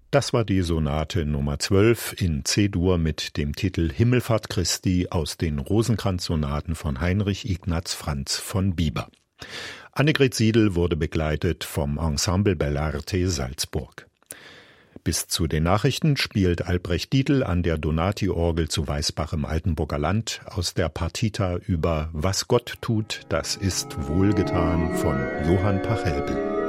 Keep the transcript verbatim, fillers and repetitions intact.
Das war die Sonate Nummer zwölf in C-Dur mit dem Titel Himmelfahrt Christi aus den Rosenkranz-Sonaten von Heinrich Ignaz Franz von Bieber. Annegret Siedel wurde begleitet vom Ensemble Bellarte Salzburg. Bis zu den Nachrichten spielt Albrecht Dietl an der Donati-Orgel zu Weißbach im Altenburger Land aus der Partita über Was Gott tut, das ist wohlgetan von Johann Pachelbel.